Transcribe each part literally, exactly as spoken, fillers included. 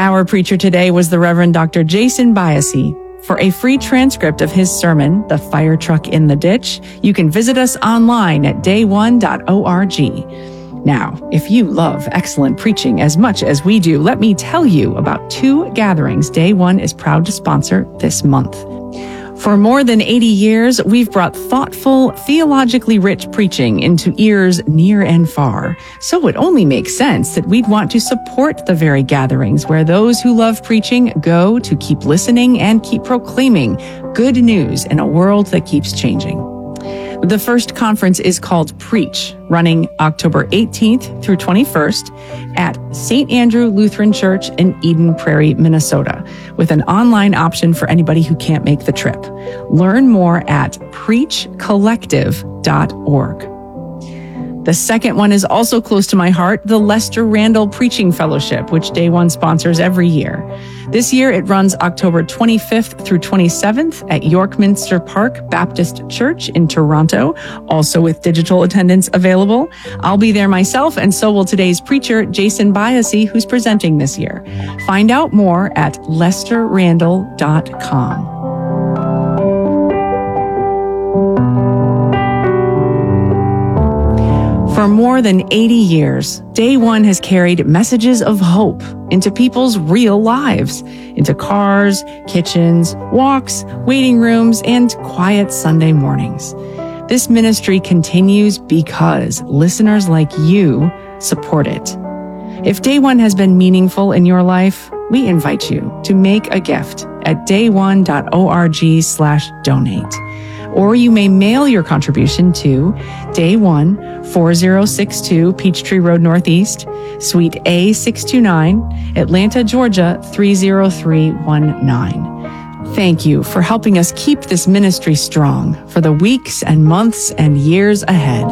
Our preacher today was the Reverend Doctor Jason Biasi. For a free transcript of his sermon, The Fire Truck in the Ditch, you can visit us online at day one dot org. Now, if you love excellent preaching as much as we do, let me tell you about two gatherings Day One is proud to sponsor this month. For more than eighty years, we've brought thoughtful, theologically rich preaching into ears near and far. So it only makes sense that we'd want to support the very gatherings where those who love preaching go to keep listening and keep proclaiming good news in a world that keeps changing. The first conference is called Preach, running October eighteenth through twenty-first at Saint Andrew Lutheran Church in Eden Prairie, Minnesota, with an online option for anybody who can't make the trip. Learn more at preach collective dot org. The second one is also close to my heart, the Lester Randall Preaching Fellowship, which Day One sponsors every year. This year, it runs October twenty-fifth through twenty-seventh at Yorkminster Park Baptist Church in Toronto, also with digital attendance available. I'll be there myself, and so will today's preacher, Jason Biasi, who's presenting this year. Find out more at lester randall dot com. For more than eighty years, Day One has carried messages of hope into people's real lives, into cars, kitchens, walks, waiting rooms, and quiet Sunday mornings. This ministry continues because listeners like you support it. If Day One has been meaningful in your life, we invite you to make a gift at day one dot org slash donate. Or you may mail your contribution to Day One, four oh six two Peachtree Road Northeast, Suite A six two nine, Atlanta, Georgia three oh three one nine. Thank you for helping us keep this ministry strong for the weeks and months and years ahead.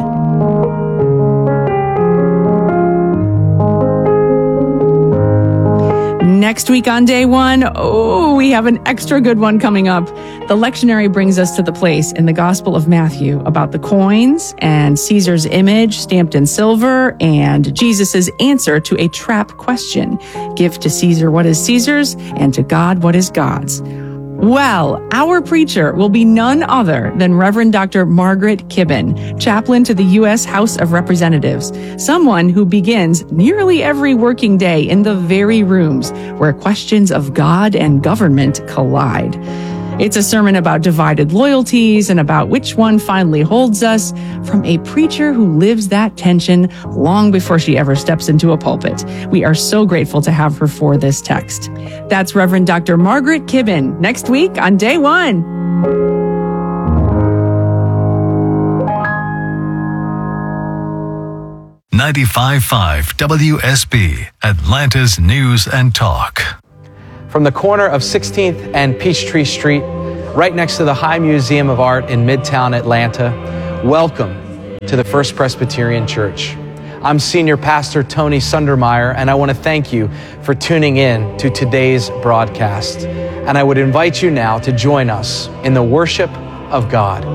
Next week on Day One, oh, we have an extra good one coming up. The lectionary brings us to the place in the Gospel of Matthew about the coins and Caesar's image stamped in silver and Jesus's answer to a trap question. Give to Caesar what is Caesar's and to God what is God's. Well, our preacher will be none other than Reverend Doctor Margaret Kibben, chaplain to the U S House of Representatives, someone who begins nearly every working day in the very rooms where questions of God and government collide. It's a sermon about divided loyalties and about which one finally holds us, from a preacher who lives that tension long before she ever steps into a pulpit. We are so grateful to have her for this text. That's Reverend Doctor Margaret Kibben next week on Day One. ninety-five point five W S B, Atlanta's News and Talk. From the corner of sixteenth and Peachtree Street, right next to the High Museum of Art in Midtown Atlanta, welcome to the First Presbyterian Church. I'm Senior Pastor Tony Sundermeyer, and I want to thank you for tuning in to today's broadcast. And I would invite you now to join us in the worship of God.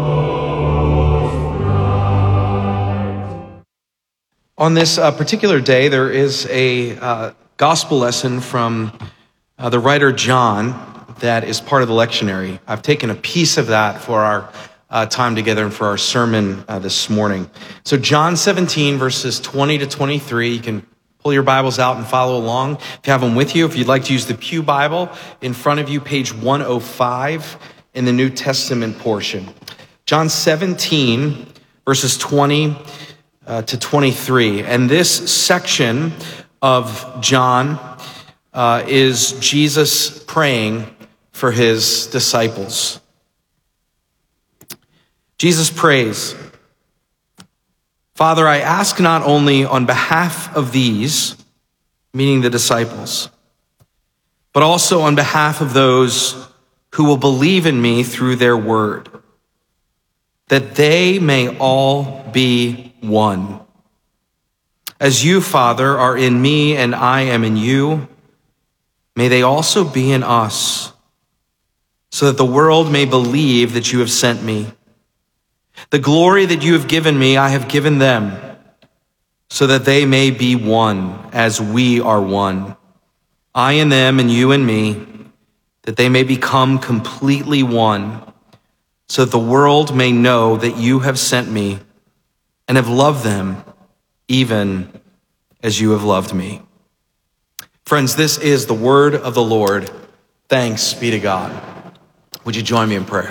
On this uh, particular day, there is a uh, gospel lesson from uh, the writer John that is part of the lectionary. I've taken a piece of that for our uh, time together and for our sermon uh, this morning. So John seventeen, verses twenty to twenty-three, you can pull your Bibles out and follow along. If you have them with you, if you'd like to use the Pew Bible, in front of you, page one oh five in the New Testament portion. John seventeen, verses twenty uh, to twenty-three. And this section of John uh, is Jesus praying for his disciples. Jesus prays, "Father, I ask not only on behalf of these," meaning the disciples, "but also on behalf of those who will believe in me through their word, that they may all be one. As you, Father, are in me and I am in you, may they also be in us, so that the world may believe that you have sent me. The glory that you have given me, I have given them, so that they may be one as we are one. I and them and you and me, that they may become completely one, so that the world may know that you have sent me and have loved them even as you have loved me. Friends, this is the word of the Lord. Thanks be to God. Would you join me in prayer?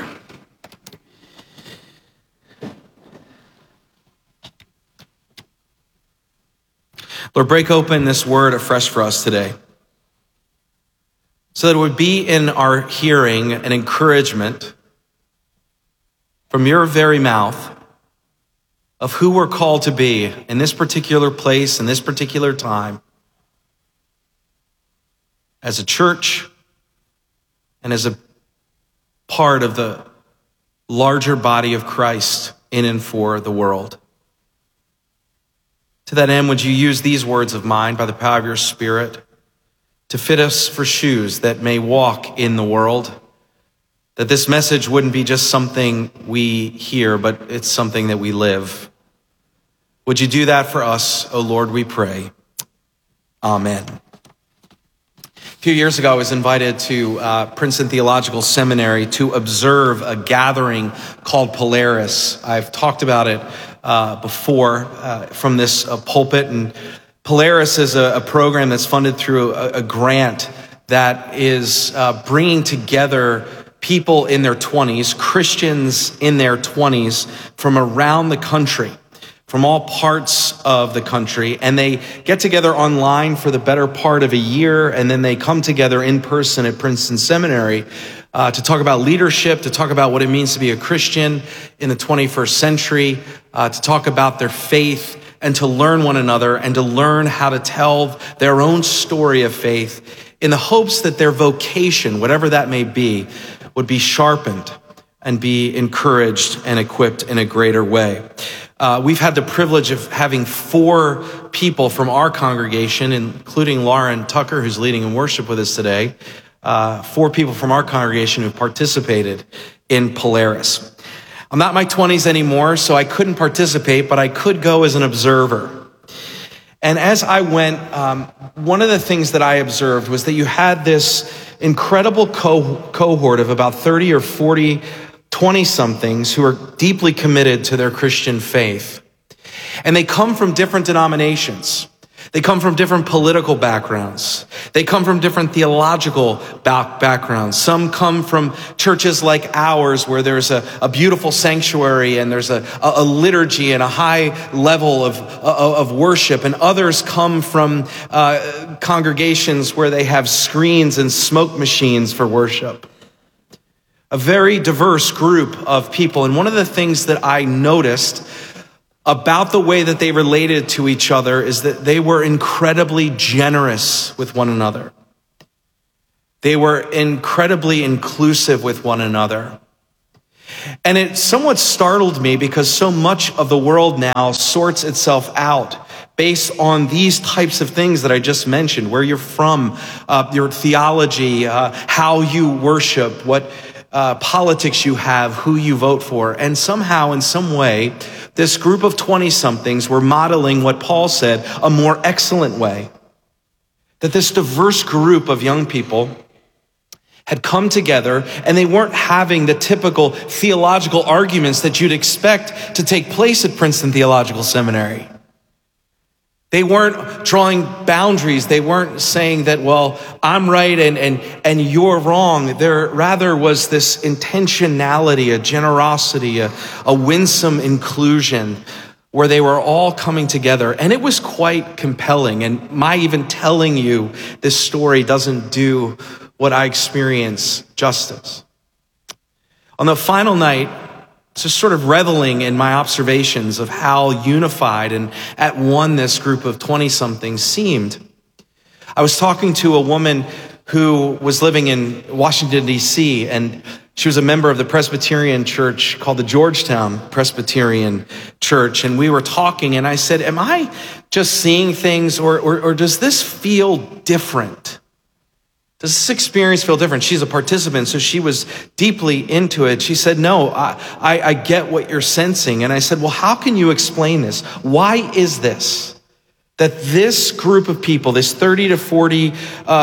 Lord, break open this word afresh for us today, so that it would be in our hearing an encouragement from your very mouth of who we're called to be in this particular place, in this particular time, as a church and as a part of the larger body of Christ in and for the world. To that end, would you use these words of mine by the power of your Spirit to fit us for shoes that may walk in the world, that this message wouldn't be just something we hear, but it's something that we live. Would you do that for us, O Lord, we pray. Amen. A few years ago, I was invited to uh, Princeton Theological Seminary to observe a gathering called Polaris. I've talked about it uh, before uh, from this uh, pulpit, and Polaris is a, a program that's funded through a, a grant that is uh, bringing together people in their twenties, Christians in their twenties from around the country, from all parts of the country, and they get together online for the better part of a year, and then they come together in person at Princeton Seminary uh, to talk about leadership, to talk about what it means to be a Christian in the twenty-first century, uh, to talk about their faith, and to learn one another, and to learn how to tell their own story of faith in the hopes that their vocation, whatever that may be, would be sharpened and be encouraged and equipped in a greater way. Uh, we've had the privilege of having four people from our congregation, including Lauren Tucker, who's leading in worship with us today, uh, four people from our congregation who participated in Polaris. I'm not in my twenties anymore, so I couldn't participate, but I could go as an observer. And as I went, um, one of the things that I observed was that you had this incredible co- cohort of about thirty or forty twenty-somethings who are deeply committed to their Christian faith. And they come from different denominations. They come from different political backgrounds. They come from different theological back- backgrounds. Some come from churches like ours, where there's a, a beautiful sanctuary and there's a, a liturgy and a high level of, of worship. And others come from uh, congregations where they have screens and smoke machines for worship. A very diverse group of people. And one of the things that I noticed about the way that they related to each other is that they were incredibly generous with one another. They were incredibly inclusive with one another. And it somewhat startled me, because so much of the world now sorts itself out based on these types of things that I just mentioned: where you're from, uh, your theology, uh, how you worship, what uh, politics you have, who you vote for. And somehow, in some way, this group of twenty-somethings were modeling what Paul said, a more excellent way. That this diverse group of young people had come together, and they weren't having the typical theological arguments that you'd expect to take place at Princeton Theological Seminary. They weren't drawing boundaries. They weren't saying that, well, I'm right and, and, and you're wrong. There rather was this intentionality, a generosity, a, a winsome inclusion, where they were all coming together. And it was quite compelling. And my even telling you this story doesn't do what I experience justice. On the final night, just sort of reveling in my observations of how unified and at one this group of twenty-somethings seemed, I was talking to a woman who was living in Washington, D C, and she was a member of the Presbyterian church called the Georgetown Presbyterian Church. And we were talking, and I said, am I just seeing things, or, or, or does this feel different? Does this experience feel different? She's a participant, so she was deeply into it. She said, no, I, I, I get what you're sensing. And I said, well, how can you explain this? Why is this? That this group of people, this thirty to forty uh,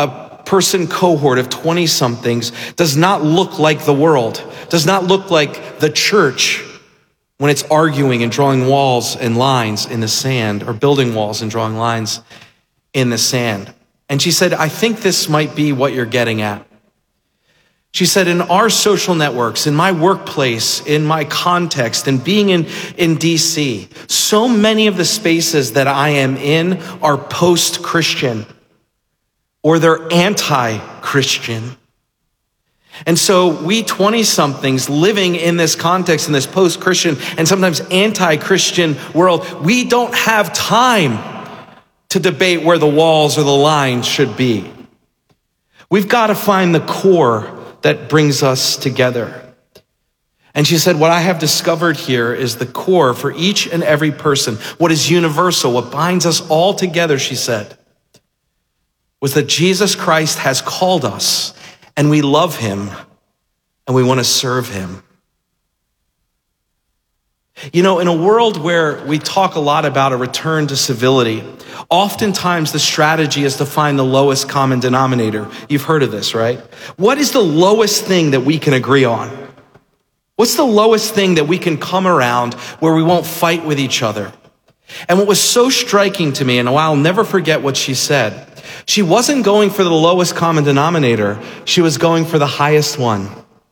person cohort of twenty somethings does not look like the world, does not look like the church when it's arguing and drawing walls and lines in the sand, or building walls and drawing lines in the sand. And she said, I think this might be what you're getting at. She said, in our social networks, in my workplace, in my context, and being in, in D C, so many of the spaces that I am in are post-Christian, or they're anti-Christian. And so we twenty-somethings living in this context, in this post-Christian and sometimes anti-Christian world, we don't have time to debate where the walls or the lines should be. We've got to find the core that brings us together. And she said, what I have discovered here is the core for each and every person, what is universal, what binds us all together, she said, was that Jesus Christ has called us, and we love him, and we want to serve him. You know, in a world where we talk a lot about a return to civility, oftentimes the strategy is to find the lowest common denominator. You've heard of this, right? What is the lowest thing that we can agree on? What's the lowest thing that we can come around where we won't fight with each other? And what was so striking to me, and I'll never forget what she said, she wasn't going for the lowest common denominator. She was going for the highest one.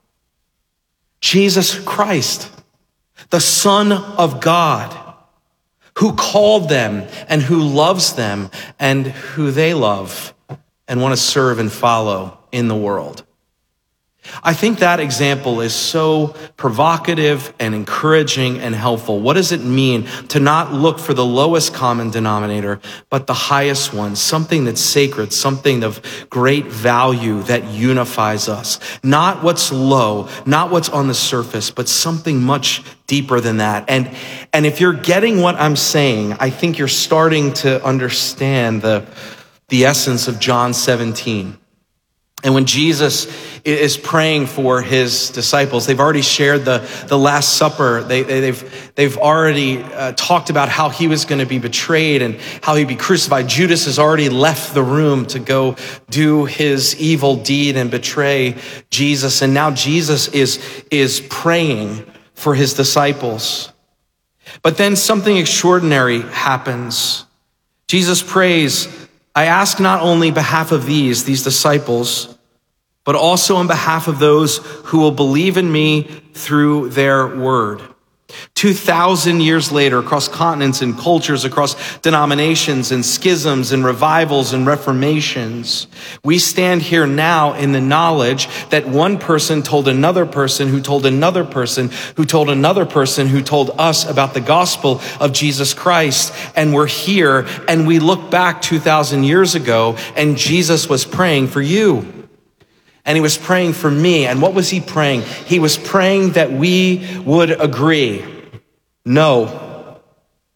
Jesus Christ, the Son of God, who called them and who loves them and who they love and want to serve and follow in the world. I think that example is so provocative and encouraging and helpful. What does it mean to not look for the lowest common denominator, but the highest one, something that's sacred, something of great value that unifies us? Not what's low, not what's on the surface, but something much deeper than that. And, and if you're getting what I'm saying, I think you're starting to understand the, the essence of John seventeen. And when Jesus is praying for his disciples, they've already shared the, the Last Supper. They, they, they've, they've already uh, talked about how he was going to be betrayed and how he'd be crucified. Judas has already left the room to go do his evil deed and betray Jesus. And now Jesus is, is praying for his disciples. But then something extraordinary happens. Jesus prays, I ask not only behalf of these, these disciples, but also on behalf of those who will believe in me through their word. Two thousand years later, across continents and cultures, across denominations and schisms and revivals and reformations, we stand here now in the knowledge that one person told another person who told another person who told another person who told us about the gospel of Jesus Christ. And we're here and we look back two thousand years ago and Jesus was praying for you. And he was praying for me. And what was he praying? He was praying that we would agree. No.